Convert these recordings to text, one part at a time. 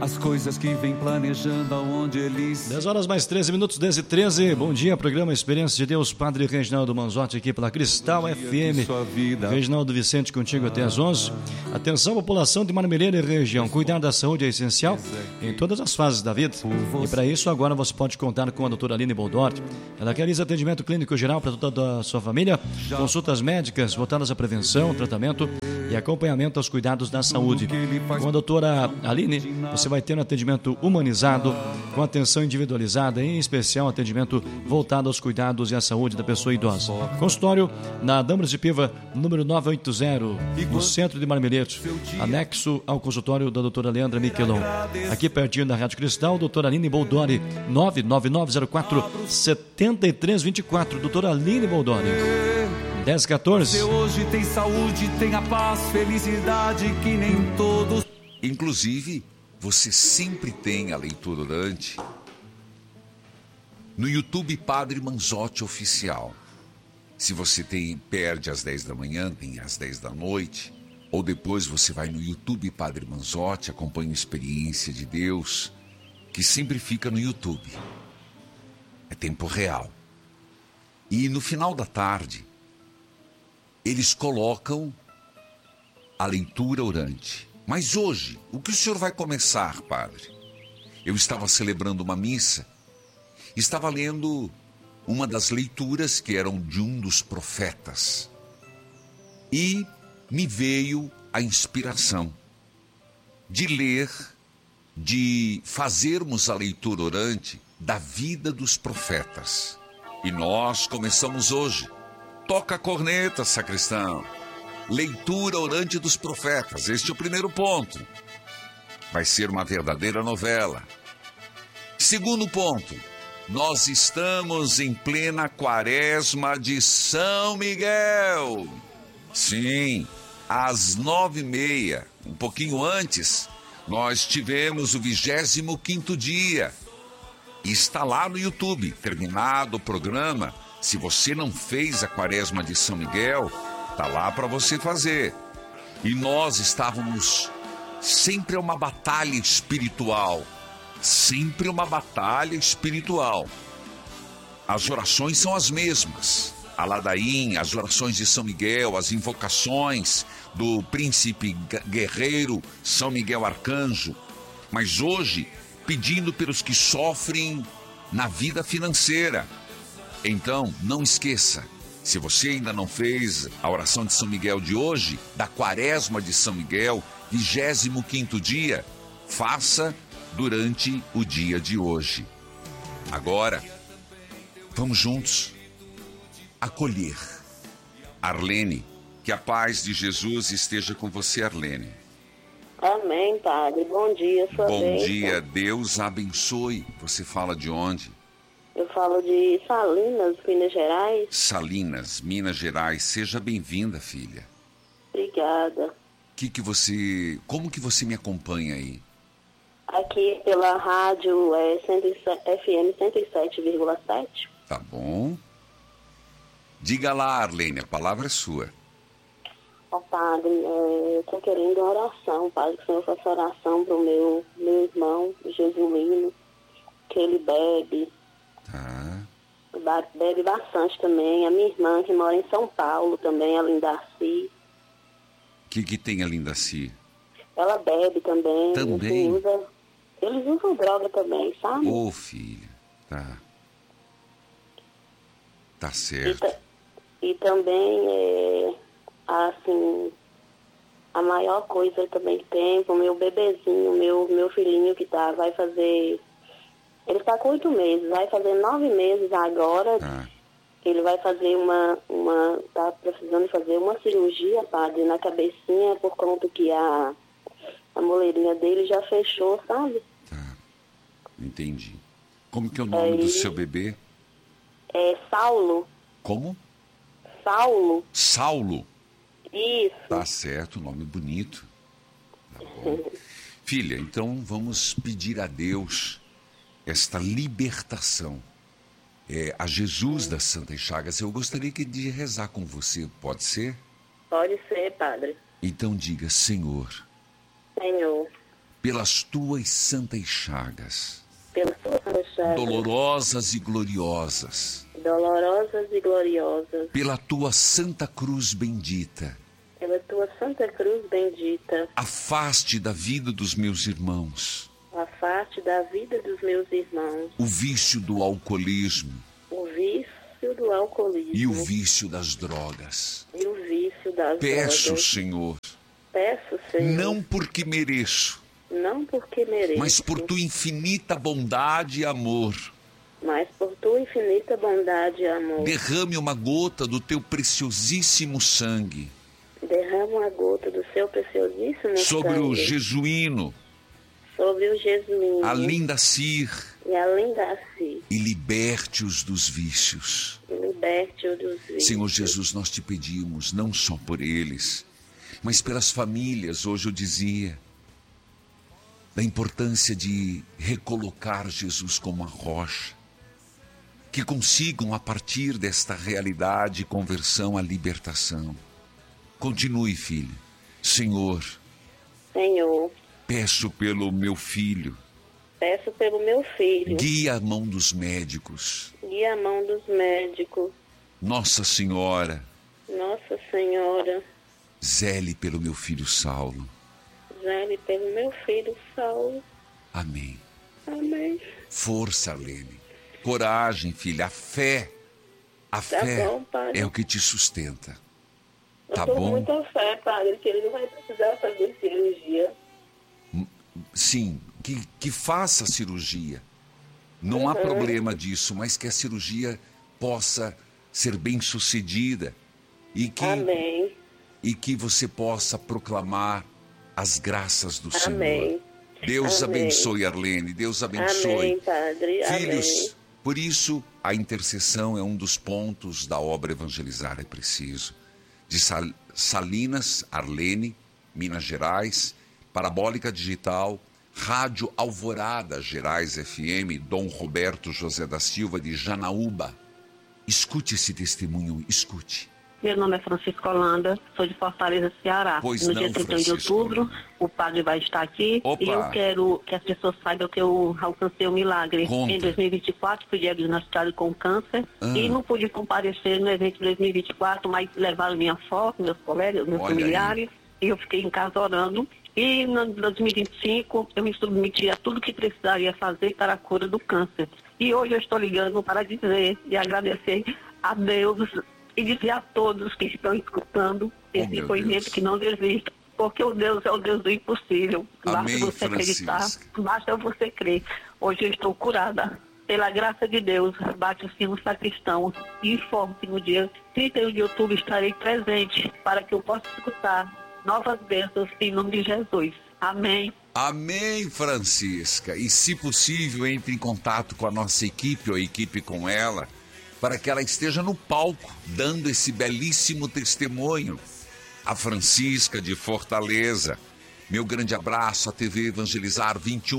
as coisas que vem planejando aonde eles... 10 horas mais 13 minutos, 10 e 13. Bom dia, programa Experiência de Deus, Padre Reginaldo Manzotti aqui pela Cristal FM. Reginaldo Vicente contigo até às 11. Atenção, população de Marmeleiro e região. Cuidar da saúde é essencial em todas as fases da vida. E para isso agora você pode contar com a doutora Aline Boldort. Ela realiza atendimento clínico geral para toda a sua família, consultas médicas voltadas à prevenção, tratamento e acompanhamento aos cuidados da saúde. Com a doutora Aline, você vai ter um atendimento humanizado, com atenção individualizada, em especial atendimento voltado aos cuidados e à saúde da pessoa idosa. Consultório na Dambras de Piva, número 980, no centro de Marmeleiro, anexo ao consultório da doutora Leandra Miquelon. Aqui pertinho da Rádio Cristal, doutora Aline Boldori, 99904-7324, doutora Aline Boldori. 10-14. Você hoje tem saúde, tem a paz, felicidade que nem todos. Inclusive, você sempre tem a leitura orante no YouTube Padre Manzotti Oficial. Se você perde às 10 da manhã, tem às 10 da noite, ou depois você vai no YouTube Padre Manzotti, acompanha a Experiência de Deus, que sempre fica no YouTube. É tempo real. E no final da tarde, eles colocam a leitura orante. Mas hoje, o que o senhor vai começar, padre? Eu estava celebrando uma missa, estava lendo uma das leituras que eram de um dos profetas. E me veio a inspiração de ler, de fazermos a leitura orante da vida dos profetas. E nós começamos hoje. Toca a corneta, sacristão. Leitura orante dos profetas. Este é o primeiro ponto. Vai ser uma verdadeira novela. Segundo ponto. Nós estamos em plena quaresma de São Miguel. Sim, às 9h30, um pouquinho antes, nós tivemos o 25º dia. E está lá no YouTube. Terminado o programa, se você não fez a quaresma de São Miguel, tá lá para você fazer. E nós estávamos sempre uma batalha espiritual. Sempre uma batalha espiritual. As orações são as mesmas. A ladainha, as orações de São Miguel, as invocações do príncipe guerreiro São Miguel Arcanjo. Mas hoje, pedindo pelos que sofrem na vida financeira. Então, não esqueça, se você ainda não fez a oração de São Miguel de hoje, da quaresma de São Miguel, 25º dia, faça durante o dia de hoje. Agora, vamos juntos acolher Arlene, que a paz de Jesus esteja com você, Arlene. Amém, padre. Bom dia, sua Bom bênção. dia, Deus abençoe. Você fala de onde? Eu falo de Salinas, Minas Gerais. Salinas, Minas Gerais. Seja bem-vinda, filha. Obrigada. Como que você me acompanha aí? Aqui pela rádio FM 107,7. Tá bom. Diga lá, Arlene, a palavra é sua. Ó, padre, eu tô querendo uma oração, padre, que o senhor faça oração pro meu irmão, Jesuíno, que ele bebe. Tá. Bebe bastante também. A minha irmã, que mora em São Paulo também, a Lindaci. O que tem a Lindaci? Ela bebe também. Também? Eles usam droga também, sabe? Ô, filha, tá. Tá certo. E também, assim, a maior coisa também que tem, o meu bebezinho, meu filhinho que vai fazer... Ele está com 8 meses, vai fazer 9 meses agora. Tá. Ele vai fazer tá precisando fazer uma cirurgia, padre, na cabecinha, por conta que a moleirinha dele já fechou, sabe? Tá, entendi. Como que é o nome do seu bebê? É Saulo. Como? Saulo. Saulo. Isso. Tá certo, nome bonito. Tá bom. Filha, então vamos pedir a Deus esta libertação. A Jesus das Santas Chagas. Eu gostaria de rezar com você, pode ser? Pode ser, padre. Então diga, Senhor, pelas tuas santas chagas, pelas tuas santas chagas, dolorosas e gloriosas, pela tua santa cruz bendita, pela tua santa cruz bendita, afaste da vida dos meus irmãos afaste da vida dos meus irmãos o vício do alcoolismo o vício do alcoolismo e o vício das drogas. e o vício das Peço, drogas. Senhor, Peço, Senhor, não porque mereço, não porque mereço, mas por tua infinita bondade e amor, mas por tua infinita bondade e amor. derrame uma gota do teu preciosíssimo sangue Derrama uma gota do seu preciosíssimo sobre o sangue jesuíno, sobre o jesuíno a linda Cir, e a linda Assi, e liberte-os dos vícios. e liberte-o dos vícios. Senhor Jesus, nós te pedimos, não só por eles, mas pelas famílias. Hoje eu dizia da importância de recolocar Jesus como a rocha, que consigam, a partir desta realidade, conversão à libertação. Continue, filho. Senhor, peço pelo meu filho, peço pelo meu filho, guia a mão dos médicos. guia a mão dos médicos. Nossa Senhora, Nossa Senhora, zele pelo meu filho Saulo. zele pelo meu filho Saulo. Amém. Amém. Força, Arlene. Coragem, filha. A fé bom, padre. é o que te sustenta. Eu Tá tô bom? com muita fé, padre, que ele não vai precisar fazer cirurgia. Sim, que faça a cirurgia. Não há problema disso, mas que a cirurgia possa ser bem sucedida Amém. e que você possa proclamar as graças do Amém. Senhor. Deus Amém. abençoe, Arlene. Deus abençoe. Amém, padre. Filhos, Amém. por isso a intercessão é um dos pontos da obra Evangelizar é Preciso. De Salinas, Arlene, Minas Gerais, Parabólica Digital, Rádio Alvorada Gerais FM, Dom Roberto José da Silva de Janaúba. Escute esse testemunho, escute. Meu nome é Francisco Holanda, sou de Fortaleza, Ceará. Pois no não, dia 31 de Francisco. outubro, o padre vai estar aqui. Opa. E eu quero que as pessoas saibam que eu alcancei o milagre. Conta. Em 2024, fui diagnosticado com câncer e não pude comparecer no evento de 2024, mas levaram minha foto, meus colegas, meus Olha familiares, e eu fiquei em casa orando. E em 2025, eu me submeti a tudo que precisaria fazer para a cura do câncer. E hoje eu estou ligando para dizer e agradecer a Deus e dizer a todos que estão escutando esse meu depoimento Deus. que não desistam, porque o Deus é o Deus do impossível. Amém, Basta você acreditar, Francisca. basta você crer. Hoje eu estou curada. Pela graça de Deus, bate o sino sacristão e informo que no dia 31 de outubro estarei presente para que eu possa escutar novas bênçãos em nome de Jesus. Amém. Amém, Francisca. E se possível, entre em contato com a nossa equipe ou a equipe com ela, para que ela esteja no palco, dando esse belíssimo testemunho. A Francisca de Fortaleza. Meu grande abraço à TV Evangelizar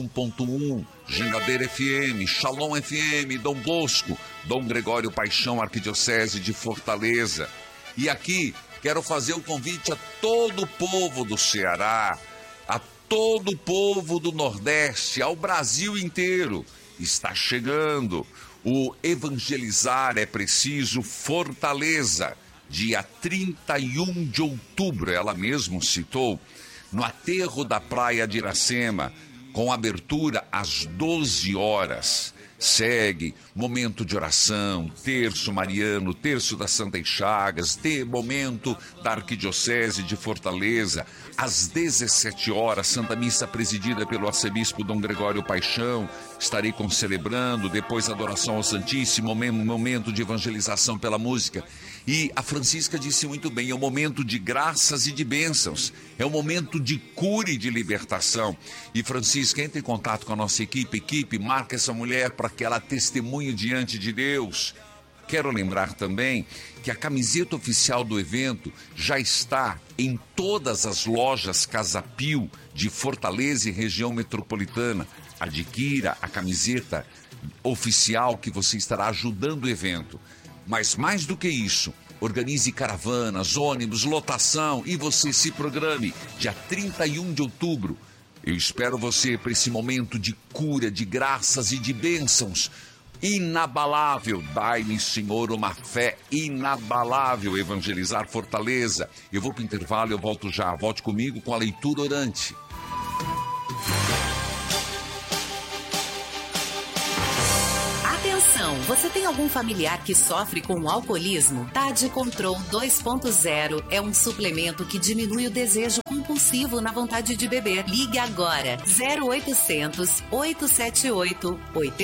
21.1, Jangadeira FM, Shalom FM, Dom Bosco, Dom Gregório Paixão, Arquidiocese de Fortaleza. E aqui quero fazer o convite a todo o povo do Ceará, a todo o povo do Nordeste, ao Brasil inteiro. Está chegando o Evangelizar é Preciso Fortaleza, dia 31 de outubro, ela mesma citou, no aterro da Praia de Iracema, com abertura às 12 horas. Segue momento de oração, terço mariano, terço das Santas Chagas, momento da Arquidiocese de Fortaleza. Às 17 horas, Santa Missa presidida pelo arcebispo Dom Gregório Paixão. Estarei concelebrando, depois adoração ao Santíssimo, momento de evangelização pela música. E a Francisca disse muito bem, é um momento de graças e de bênçãos, é um momento de cura e de libertação. E Francisca, entre em contato com a nossa equipe, marca essa mulher para que ela testemunhe diante de Deus. Quero lembrar também que a camiseta oficial do evento já está em todas as lojas Casa Pio de Fortaleza e região metropolitana. Adquira a camiseta oficial que você estará ajudando o evento. Mas mais do que isso, organize caravanas, ônibus, lotação e você se programe. Dia 31 de outubro, Eu espero você para esse momento de cura, de graças e de bênçãos. Inabalável, dai-me, Senhor, uma fé inabalável. Evangelizar Fortaleza. Eu vou para o intervalo, eu volto já. Volte comigo com a leitura orante. Você tem algum familiar que sofre com alcoolismo? Tade Control 2.0 é um suplemento que diminui o desejo compulsivo na vontade de beber. Ligue agora 0800 878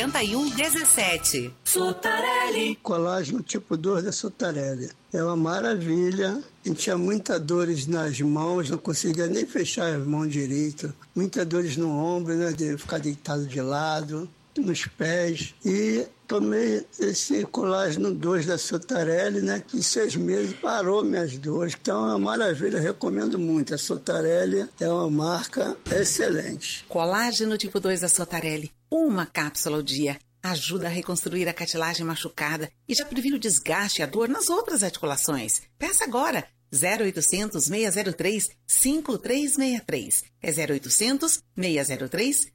8117. Sotarelli. Colágeno tipo 2 da Sotarelli. É uma maravilha. A gente tinha muitas dores nas mãos, não conseguia nem fechar as mãos direito. Muitas dores no ombro, né? De ficar deitado de lado, nos pés. E tomei esse colágeno 2 da Sotarelli, né? Que em 6 meses parou minhas dores. Então é uma maravilha, recomendo muito. A Sotarelli é uma marca excelente. Colágeno tipo 2 da Sotarelli. Uma cápsula ao dia. Ajuda a reconstruir a cartilagem machucada e já previne o desgaste e a dor nas outras articulações. Peça agora. 0800 603 5363. É 0800 603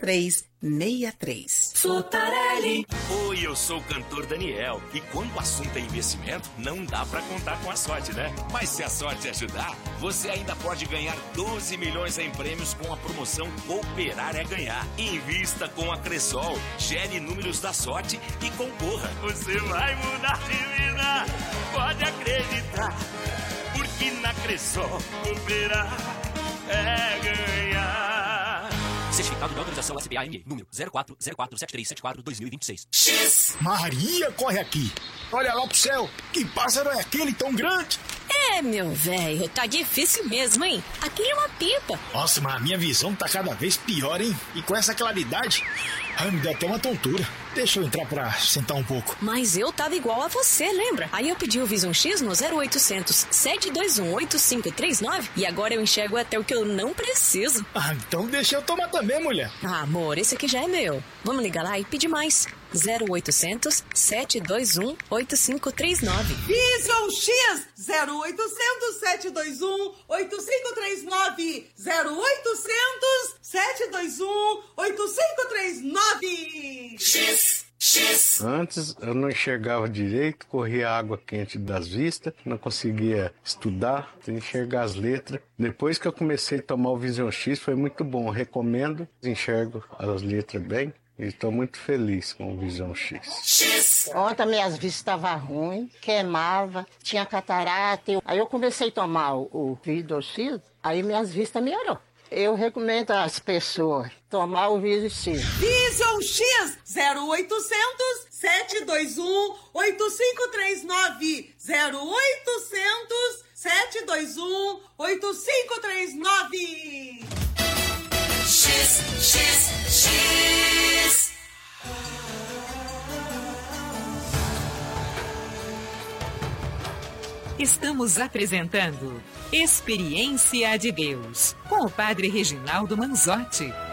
5363. Sotarelli. Oi, eu sou o cantor Daniel. E quando o assunto é investimento, não dá pra contar com a sorte, né? Mas se a sorte ajudar, você ainda pode ganhar 12 milhões em prêmios com a promoção Cooperar é Ganhar. Invista com a Cressol, gere números da sorte e concorra. Você vai mudar de vida, pode acreditar. Porque na Cressol, cooperar é ganhar. Certificado de autorização SBAM, número 04047374-2026. X! Maria, corre aqui! Olha lá pro céu! Que pássaro é aquele tão grande? É, meu velho, tá difícil mesmo, hein? Aquilo é uma pipa. Nossa, mas a minha visão tá cada vez pior, hein? E com essa claridade, me deu até uma tontura. Deixa eu entrar pra sentar um pouco. Mas eu tava igual a você, lembra? Aí eu pedi o Vision X no 0800 721 8539 e agora eu enxergo até o que eu não preciso. Então deixa eu tomar também, mulher. Amor, esse aqui já é meu. Vamos ligar lá e pedir mais. 0800 721 8539. Vision X 0800 721 8539. 0800 721 8539. X. Antes eu não enxergava direito, corria água quente das vistas, não conseguia estudar, enxergar as letras. Depois que eu comecei a tomar o Vision X foi muito bom, recomendo, enxergo as letras bem. E estou muito feliz com o Vision X. Ontem minhas vistas estavam ruins, queimava, tinha catarata. Aí eu comecei a tomar o Vision X, aí minhas vistas melhorou. Eu recomendo às pessoas tomar o Vision X. Vision X 0800 721 8539. 0800 721 8539. X. Estamos apresentando Experiência de Deus com o Padre Reginaldo Manzotti.